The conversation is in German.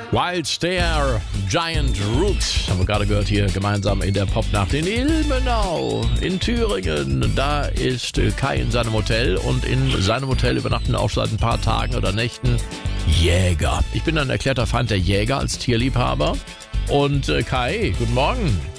Wild Stare, Giant Rooks, haben wir gerade gehört hier gemeinsam in der Popnacht in Ilmenau in Thüringen. Da ist Kai in seinem Hotel und in seinem Hotel übernachten auch seit ein paar Tagen oder Nächten Jäger. Ich bin ein erklärter Feind der Jäger als Tierliebhaber. Und Kai, guten Morgen.